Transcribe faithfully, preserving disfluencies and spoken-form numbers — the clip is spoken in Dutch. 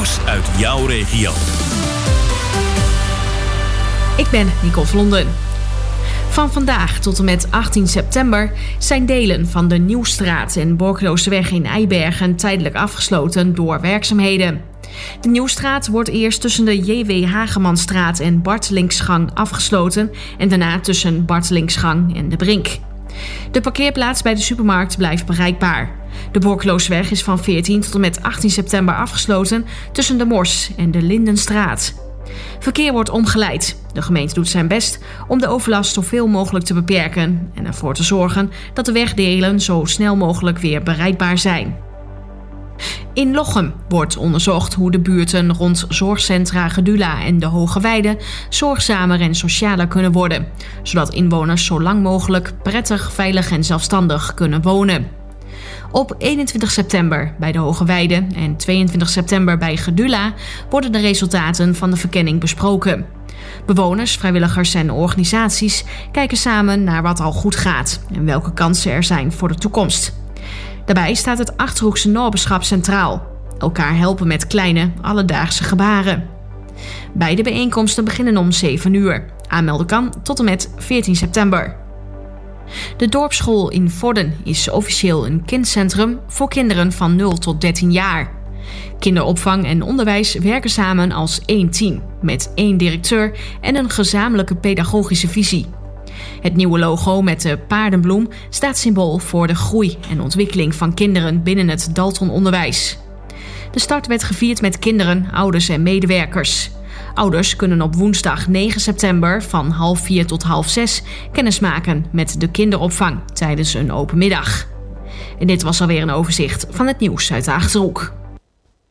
Nieuws uit jouw regio. Ik ben Nicole Vlonden. Van vandaag tot en met achttien september zijn delen van de Nieuwstraat en Borkloosterweg in Eibergen tijdelijk afgesloten door werkzaamheden. De Nieuwstraat wordt eerst tussen de J W Hagemanstraat en Bartelingsgang afgesloten en daarna tussen Bartelingsgang en de Brink. De parkeerplaats bij de supermarkt blijft bereikbaar. De Borkloosterweg is van veertien tot en met achttien september afgesloten tussen de Mors en de Lindenstraat. Verkeer wordt omgeleid. De gemeente doet zijn best om de overlast zoveel mogelijk te beperken en ervoor te zorgen dat de wegdelen zo snel mogelijk weer bereikbaar zijn. In Lochem wordt onderzocht hoe de buurten rond zorgcentra Gedula en de Hoge Weide zorgzamer en socialer kunnen worden, zodat inwoners zo lang mogelijk prettig, veilig en zelfstandig kunnen wonen. Op eenentwintig september bij de Hoge Weide en tweeëntwintig september bij Gedula worden de resultaten van de verkenning besproken. Bewoners, vrijwilligers en organisaties kijken samen naar wat al goed gaat en welke kansen er zijn voor de toekomst. Daarbij staat het Achterhoekse Noorderschap centraal. Elkaar helpen met kleine, alledaagse gebaren. Beide bijeenkomsten beginnen om zeven uur. Aanmelden kan tot en met veertien september. De dorpsschool in Vorden is officieel een kindcentrum voor kinderen van nul tot dertien jaar. Kinderopvang en onderwijs werken samen als één team, met één directeur en een gezamenlijke pedagogische visie. Het nieuwe logo met de paardenbloem staat symbool voor de groei en ontwikkeling van kinderen binnen het Dalton-onderwijs. De start werd gevierd met kinderen, ouders en medewerkers. Ouders kunnen op woensdag negen september van half vier tot half zes kennismaken met de kinderopvang tijdens een open middag. En dit was alweer een overzicht van het nieuws uit de Achterhoek.